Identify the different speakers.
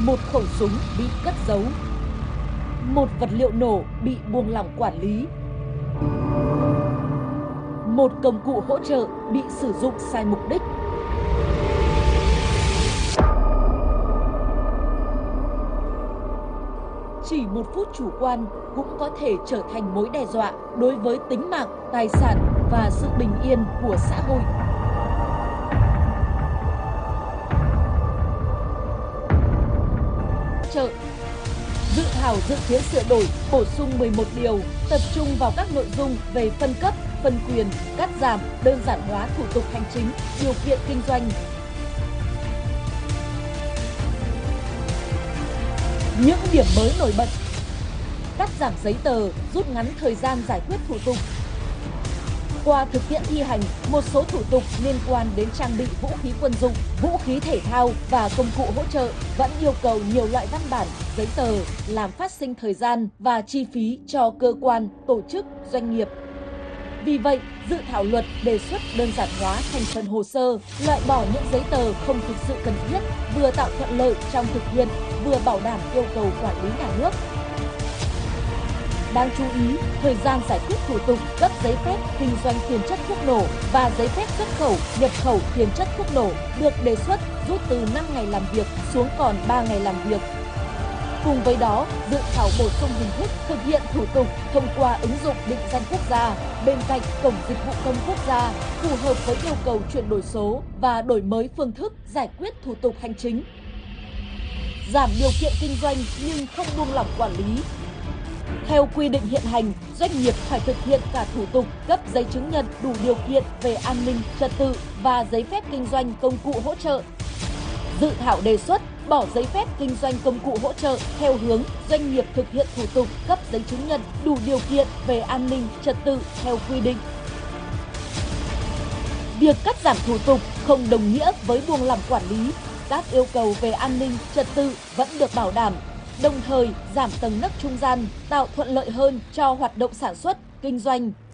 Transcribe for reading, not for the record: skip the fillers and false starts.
Speaker 1: một khẩu súng bị cất giấu, một vật liệu nổ bị buông lỏng quản lý, một công cụ hỗ trợ bị sử dụng sai mục đích. Chỉ một phút chủ quan cũng có thể trở thành mối đe dọa đối với tính mạng, tài sản và sự bình yên của xã hội. Dự thảo dự kiến sửa đổi, bổ sung 11 điều, tập trung vào các nội dung về phân cấp, phân quyền, cắt giảm, đơn giản hóa thủ tục hành chính, điều kiện kinh doanh. Những điểm mới nổi bật: cắt giảm giấy tờ, rút ngắn thời gian giải quyết thủ tục. Qua thực tiễn thi hành, một số thủ tục liên quan đến trang bị vũ khí quân dụng, vũ khí thể thao và công cụ hỗ trợ vẫn yêu cầu nhiều loại văn bản, giấy tờ, làm phát sinh thời gian và chi phí cho cơ quan, tổ chức, doanh nghiệp. Vì vậy, dự thảo luật đề xuất đơn giản hóa thành phần hồ sơ, loại bỏ những giấy tờ không thực sự cần thiết, vừa tạo thuận lợi trong thực hiện, vừa bảo đảm yêu cầu quản lý nhà nước. Đáng chú ý, thời gian giải quyết thủ tục cấp giấy phép kinh doanh tiền chất thuốc nổ và giấy phép xuất khẩu, nhập khẩu tiền chất thuốc nổ được đề xuất rút từ 5 ngày làm việc xuống còn 3 ngày làm việc. Cùng với đó, dự thảo bổ sung hình thức thực hiện thủ tục thông qua ứng dụng định danh quốc gia bên cạnh cổng dịch vụ công quốc gia, phù hợp với yêu cầu chuyển đổi số và đổi mới phương thức giải quyết thủ tục hành chính. Giảm điều kiện kinh doanh nhưng không buông lỏng quản lý. Theo quy định hiện hành, doanh nghiệp phải thực hiện cả thủ tục cấp giấy chứng nhận đủ điều kiện về an ninh, trật tự và giấy phép kinh doanh công cụ hỗ trợ. Dự thảo đề xuất bỏ giấy phép kinh doanh công cụ hỗ trợ theo hướng doanh nghiệp thực hiện thủ tục cấp giấy chứng nhận đủ điều kiện về an ninh, trật tự theo quy định. Việc cắt giảm thủ tục không đồng nghĩa với buông lỏng quản lý. Các yêu cầu về an ninh, trật tự vẫn được bảo đảm, đồng thời giảm tầng nấc trung gian, tạo thuận lợi hơn cho hoạt động sản xuất, kinh doanh,